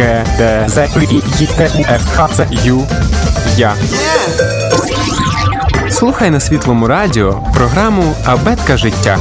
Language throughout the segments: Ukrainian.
К, Д, З, І, Т, У, Ф, Х, Ц, Ю, Я. Слухай на Світлому радіо програму «Абетка життя».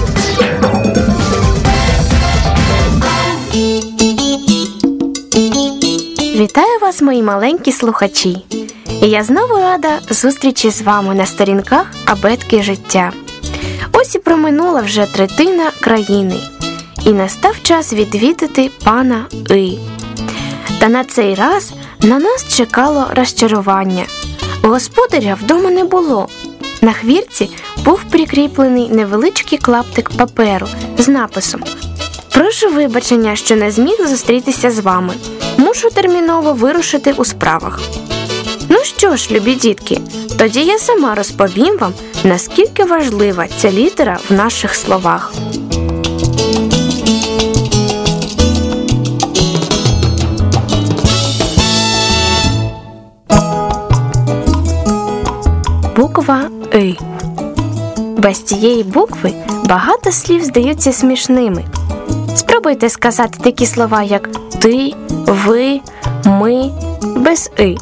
Вітаю вас, мої маленькі слухачі! І я знову рада зустрічі з вами на сторінках «Абетки життя». Ось і проминула вже третина країни, і настав час відвідати пана І. Та на цей раз на нас чекало розчарування. Господаря вдома не було. На хвіртці був прикріплений невеличкий клаптик паперу з написом: «Прошу вибачення, що не зміг зустрітися з вами. Мушу терміново вирушити у справах». Ну що ж, любі дітки, тоді я сама розповім вам, наскільки важлива ця літера в наших словах. Буква «И». Без цієї букви багато слів здаються смішними. Спробуйте сказати такі слова, як «ти», «ви», «ми» без «и».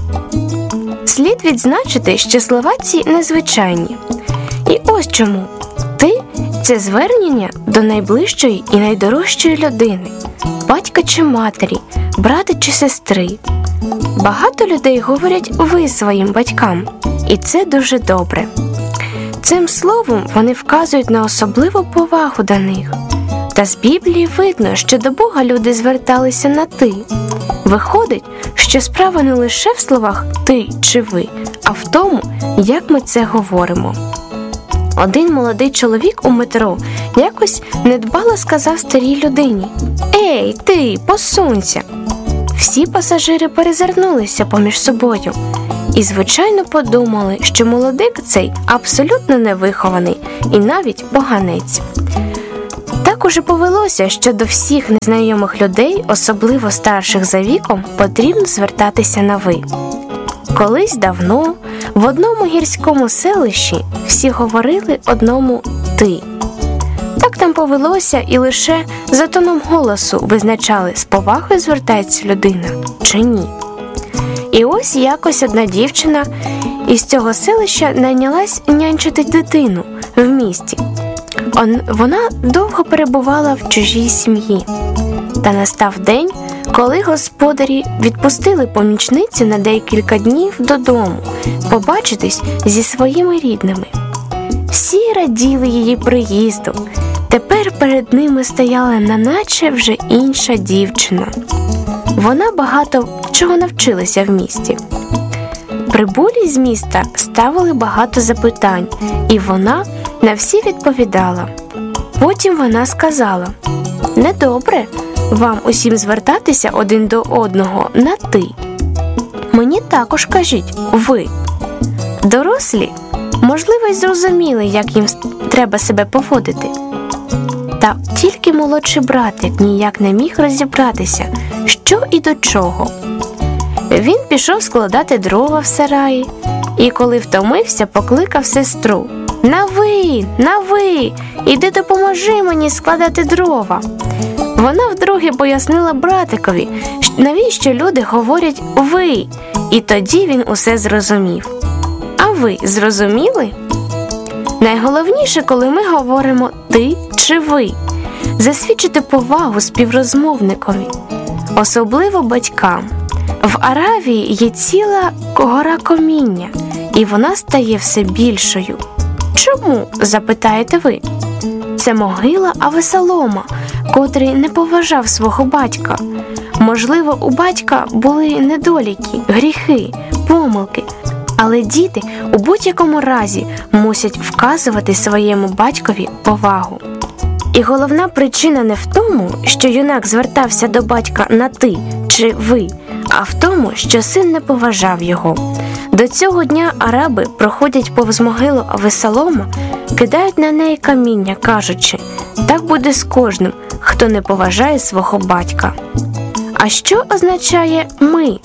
Слід відзначити, що слова ці незвичайні. І ось чому. «Ти» – це звернення до найближчої і найдорожчої людини – батька чи матері, брата чи сестри. Багато людей говорять «ви» своїм батькам, і це дуже добре. Цим словом вони вказують на особливу повагу до них. Та з Біблії видно, що до Бога люди зверталися на «ти». Виходить, що справа не лише в словах «ти» чи «ви», а в тому, як ми це говоримо. Один молодий чоловік у метро якось недбало сказав старій людині: «Ей, ти, посунься!» Всі пасажири перезирнулися поміж собою і, звичайно, подумали, що молодик цей абсолютно невихований і навіть поганець. Так уже повелося, що до всіх незнайомих людей, особливо старших за віком, потрібно звертатися на «ви». Колись давно в одному гірському селищі всі говорили одному «ти». Так там повелося, і лише за тоном голосу визначали, з повагою звертається людина чи ні. І ось якось одна дівчина із цього селища найнялась нянчити дитину в місті. Вона довго перебувала в чужій сім'ї. Та настав день, коли господарі відпустили помічницю на декілька днів додому побачитись зі своїми рідними. Всі раділи її приїзду. Тепер перед ними стояла неначе вже інша дівчина. Вона багато чого навчилася в місті. Прибулі з міста ставили багато запитань, і вона на всі відповідала. Потім вона сказала: «Недобре вам усім звертатися один до одного на «ти». Мені також кажіть «ви». Дорослі, можливо, й зрозуміли, як їм треба себе поводити. Та тільки молодший братик ніяк не міг розібратися, що і до чого. Він пішов складати дрова в сараї, і коли втомився, покликав сестру: «На ви, іди допоможи мені складати дрова». Вона вдруге пояснила братикові, навіщо люди говорять «ви», і тоді він усе зрозумів. А ви зрозуміли? Найголовніше, коли ми говоримо «ти» чи «ви», засвідчити повагу співрозмовникові, особливо батькам. В Аравії є ціла гора каміння, і вона стає все більшою. Чому, запитаєте ви? Це могила Авесолома, котрий не поважав свого батька. Можливо, у батька були недоліки, гріхи, помилки, але діти у будь-якому разі мусять вказувати своєму батькові повагу. І головна причина не в тому, що юнак звертався до батька на «ти» чи «ви», а в тому, що син не поважав його. До цього дня араби проходять повз могилу Авесолома, кидають на неї каміння, кажучи: «Так буде з кожним, хто не поважає свого батька». А що означає «ми»?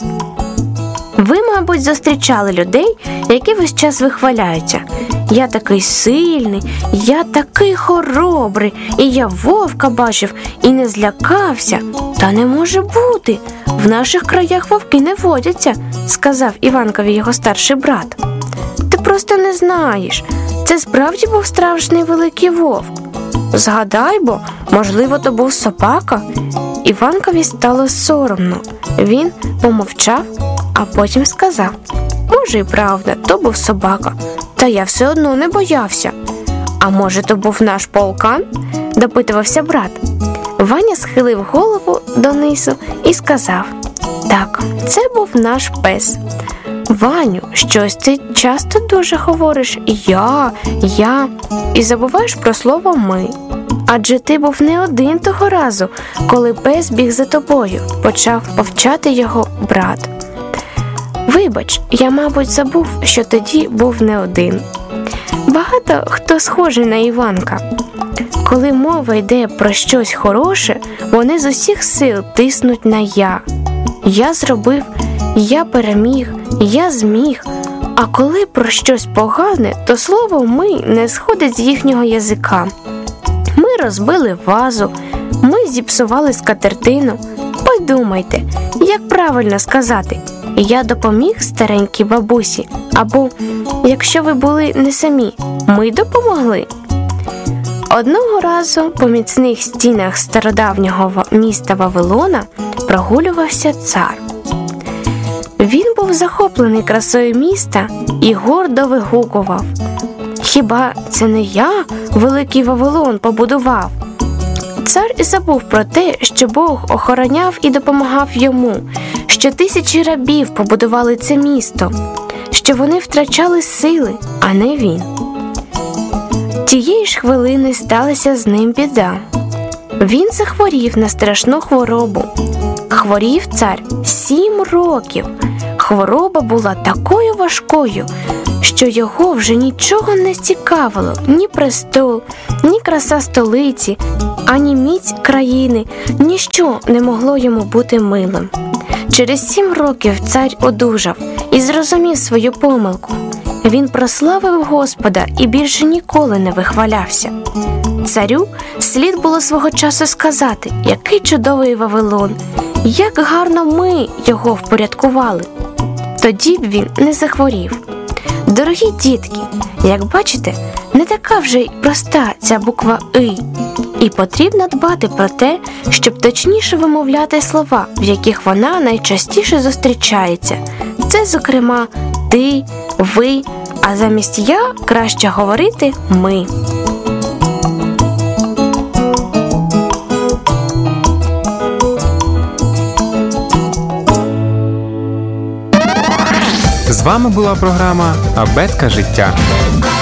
Ви, мабуть, зустрічали людей, які весь час вихваляються: «Я такий сильний, я такий хоробрий, і я вовка бачив і не злякався». Та не може бути, В наших краях вовки не водяться, сказав Іванкові його старший брат. Ти просто не знаєш. Це справді був справжній великий вовк. Згадай, бо, можливо, то був собака. Іванкові стало соромно. Він помовчав, а потім сказав: може і правда, то був собака, та я все одно не боявся. А може, то був наш полкан? Допитувався брат. Ваня схилив голову донизу і сказав: так, це був наш пес. Ваню, щось ти часто дуже говориш я, і забуваєш про слово ми. Адже ти був не один того разу, коли пес біг за тобою, почав повчати його брат. Вибач, я, мабуть, забув, що тоді був не один. Багато хто схожий на Іванка. Коли мова йде про щось хороше, вони з усіх сил тиснуть на я. Я зробив, я переміг, я зміг. А коли про щось погане, то слово «ми» не сходить з їхнього язика. Ми розбили вазу, ми зіпсували скатертину. Подумайте, як правильно сказати: я допоміг старенькій бабусі, або, якщо ви були не самі, ми допомогли. Одного разу по міцних стінах стародавнього міста Вавилона прогулювався цар. Він був захоплений красою міста і гордо вигукував: «Хіба це не я, великий Вавилон, побудував?» Цар і забув про те, що Бог охороняв і допомагав йому, що тисячі рабів побудували це місто, що вони втрачали сили, а не він. Тієї ж хвилини сталася з ним біда. Він захворів на страшну хворобу. Хворів цар 7 років. Хвороба була такою важкою, що його вже нічого не цікавило: ні престол, ні краса столиці, ані міць країни, ніщо не могло йому бути милим. Через 7 років цар одужав і зрозумів свою помилку. Він прославив Господа і більше ніколи не вихвалявся. Царю слід було свого часу сказати: який чудовий Вавилон, як гарно ми його впорядкували. Тоді б він не захворів. Дорогі дітки, як бачите, не така вже й проста ця буква «и». І потрібно дбати про те, щоб точніше вимовляти слова, в яких вона найчастіше зустрічається. Це, зокрема, ти, ви, а замість я краще говорити ми. З вами була програма «Абетка життя».